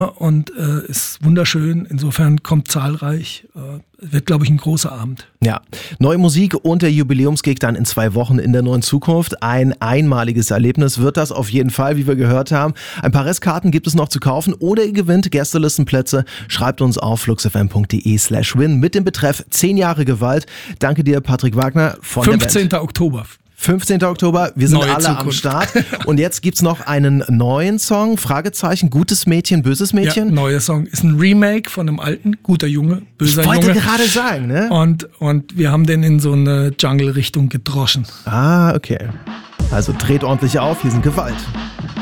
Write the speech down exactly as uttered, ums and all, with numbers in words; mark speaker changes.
Speaker 1: und äh, ist wunderschön. Insofern kommt zahlreich. Äh, wird, glaube ich, ein großer Abend.
Speaker 2: Ja, neue Musik und der Jubiläumsgig dann in zwei Wochen in der Neuen Zukunft. Ein einmaliges Erlebnis wird das auf jeden Fall, wie wir gehört haben. Ein paar Restkarten gibt es noch zu kaufen oder ihr gewinnt Gästelistenplätze. Schreibt uns auf fluxfm.de slash win mit dem Betreff zehn Jahre Gewalt. Danke dir, Patrick Wagner von
Speaker 1: fünfzehnten
Speaker 2: der Band.
Speaker 1: Oktober.
Speaker 2: fünfzehnten Oktober, wir sind
Speaker 1: Neue
Speaker 2: alle
Speaker 1: Zukunft.
Speaker 2: am Start. Und jetzt gibt's noch einen neuen Song, Fragezeichen, gutes Mädchen, böses Mädchen.
Speaker 1: Ja, neuer Song. Ist ein Remake von einem alten, guter Junge, böser
Speaker 2: ich wollte
Speaker 1: Junge.
Speaker 2: gerade sagen, ne?
Speaker 1: Und, und wir haben den in so eine Jungle-Richtung gedroschen.
Speaker 2: Ah, okay. Also dreht ordentlich auf, hier sind Gewalt.